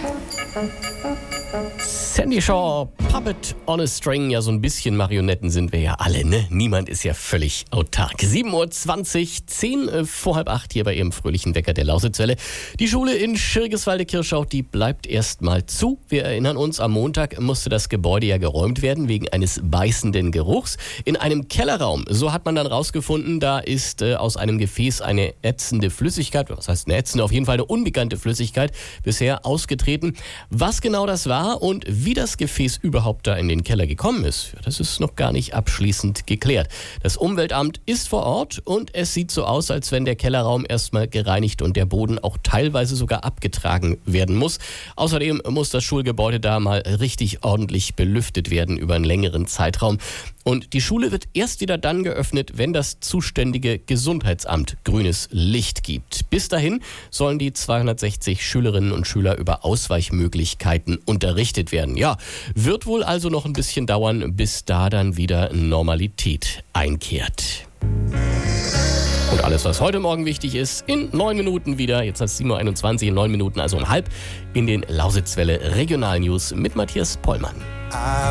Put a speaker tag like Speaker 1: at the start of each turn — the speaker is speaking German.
Speaker 1: Sandy Shaw, Puppet on a String. Ja, so ein bisschen Marionetten sind wir ja alle, ne? Niemand ist ja völlig autark. 7:20 Uhr, 10 vor halb 8 hier bei Ihrem fröhlichen Wecker der Lausitzwelle. Die Schule in Schirgiswalde-Kirschau, die bleibt erstmal zu. Wir erinnern uns, am Montag musste das Gebäude ja geräumt werden wegen eines beißenden Geruchs. In einem Kellerraum, so hat man dann rausgefunden, da ist aus einem Gefäß eine ätzende Flüssigkeit, was heißt eine ätzende, auf jeden Fall eine unbekannte Flüssigkeit, bisher ausgetreten. Was genau das war und wie das Gefäß überhaupt da in den Keller gekommen ist, das ist noch gar nicht abschließend geklärt. Das Umweltamt ist vor Ort und es sieht so aus, als wenn der Kellerraum erstmal gereinigt und der Boden auch teilweise sogar abgetragen werden muss. Außerdem muss das Schulgebäude da mal richtig ordentlich belüftet werden über einen längeren Zeitraum. Und die Schule wird erst wieder dann geöffnet, wenn das zuständige Gesundheitsamt grünes Licht gibt. Bis dahin sollen die 260 Schülerinnen und Schüler über Ausweichmöglichkeiten unterrichtet werden. Ja, wird wohl also noch ein bisschen dauern, bis da dann wieder Normalität einkehrt. Und alles, was heute Morgen wichtig ist, in 9 Minuten wieder. Jetzt hat es 7:21 Uhr, in 9 Minuten, also um halb, in den Lausitzwelle Regionalnews mit Matthias Pollmann.